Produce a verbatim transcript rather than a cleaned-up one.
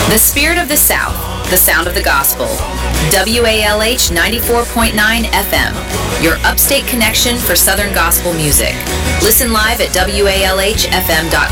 The spirit of the South, the sound of the gospel. W A L H ninety-four point nine F M, your upstate connection for Southern gospel music. Listen live at W A L H F M dot com.